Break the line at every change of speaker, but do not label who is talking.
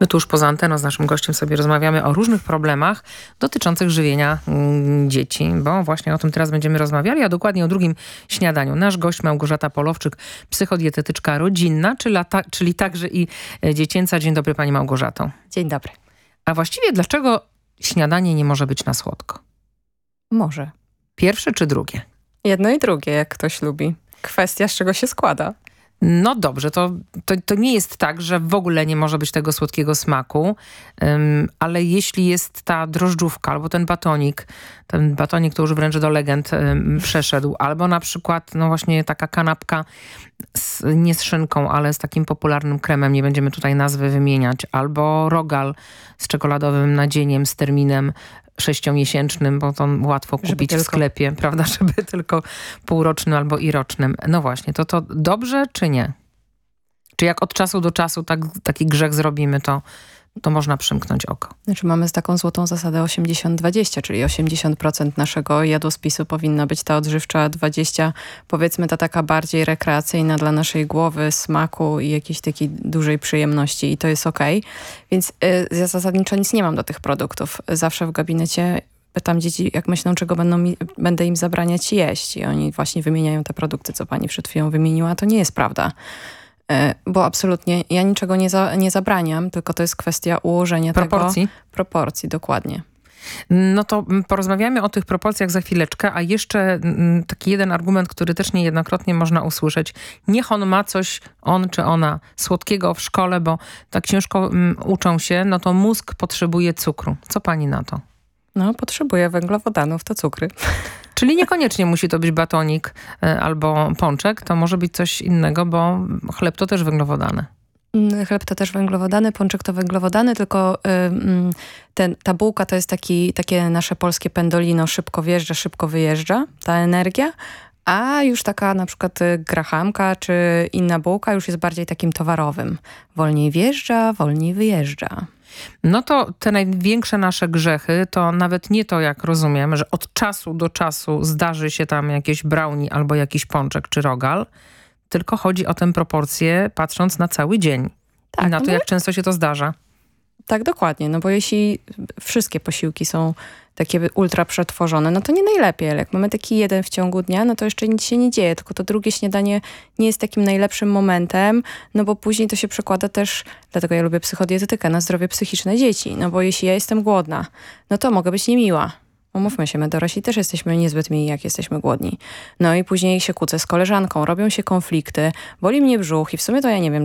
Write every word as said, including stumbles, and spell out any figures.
My tu już poza anteną z naszym gościem sobie rozmawiamy o różnych problemach dotyczących żywienia mm, dzieci, bo właśnie o tym teraz będziemy rozmawiali, a dokładnie o drugim śniadaniu. Nasz gość Małgorzata Polowczyk, psychodietetyczka rodzinna, czyli, lata, czyli także i dziecięca. Dzień dobry, pani Małgorzato.
Dzień dobry.
A właściwie dlaczego śniadanie nie może być na słodko?
Może.
Pierwsze czy drugie?
Jedno i drugie, jak ktoś lubi. Kwestia, z czego się składa.
No dobrze, to, to, to nie jest tak, że w ogóle nie może być tego słodkiego smaku, um, ale jeśli jest ta drożdżówka albo ten batonik, ten batonik to już wręcz do legend um, przeszedł, albo na przykład no właśnie taka kanapka z, nie z szynką, ale z takim popularnym kremem, nie będziemy tutaj nazwy wymieniać, albo rogal z czekoladowym nadzieniem, z terminem sześciomiesięcznym, bo to łatwo kupić w sklepie, prawda, żeby tylko półrocznym albo i rocznym. No właśnie, to to dobrze czy nie? Czy jak od czasu do czasu tak, taki grzech zrobimy, to, to można przymknąć oko?
Znaczy mamy taką złotą zasadę osiemdziesiąt dwadzieścia, czyli osiemdziesiąt procent naszego jadłospisu powinna być ta odżywcza, dwadzieścia powiedzmy ta taka bardziej rekreacyjna dla naszej głowy, smaku i jakiejś takiej dużej przyjemności i to jest okej. Więc y, ja zasadniczo nic nie mam do tych produktów. Zawsze w gabinecie pytam dzieci, jak myślą, czego będą mi, będę im zabraniać jeść. I oni właśnie wymieniają te produkty, co pani przed chwilą wymieniła. A to nie jest prawda. Bo absolutnie ja niczego nie, za, nie zabraniam, tylko to jest kwestia ułożenia
proporcji.
tego. Proporcji, dokładnie.
No to porozmawiamy o tych proporcjach za chwileczkę, a jeszcze taki jeden argument, który też niejednokrotnie można usłyszeć. Niech on ma coś, on czy ona, słodkiego w szkole, bo tak ciężko um, uczą się, no to mózg potrzebuje cukru. Co pani na to?
No, potrzebuje węglowodanów, to cukry.
Czyli niekoniecznie musi to być batonik y, albo pączek, to może być coś innego, bo chleb to też węglowodany.
Chleb to też węglowodany, pączek to węglowodany, tylko y, ten, ta bułka to jest taki, takie nasze polskie pendolino, szybko wjeżdża, szybko wyjeżdża, ta energia, a już taka na przykład grahamka czy inna bułka już jest bardziej takim towarowym. Wolniej wjeżdża, wolniej wyjeżdża.
No to te największe nasze grzechy to nawet nie to, jak rozumiem, że od czasu do czasu zdarzy się tam jakieś brownie albo jakiś pączek czy rogal, tylko chodzi o tę proporcję patrząc na cały dzień. Tak, i na to, no jak często się to zdarza.
Tak, dokładnie. No bo jeśli wszystkie posiłki są takie ultra przetworzone, no to nie najlepiej. Ale jak mamy taki jeden w ciągu dnia, no to jeszcze nic się nie dzieje. Tylko to drugie śniadanie nie jest takim najlepszym momentem, no bo później to się przekłada też, dlatego ja lubię psychodietetykę, na zdrowie psychiczne dzieci. No bo jeśli ja jestem głodna, no to mogę być niemiła. Umówmy się, my dorośli też jesteśmy niezbyt mili, jak jesteśmy głodni. No i później się kłócę z koleżanką, robią się konflikty, boli mnie brzuch i w sumie to ja nie wiem,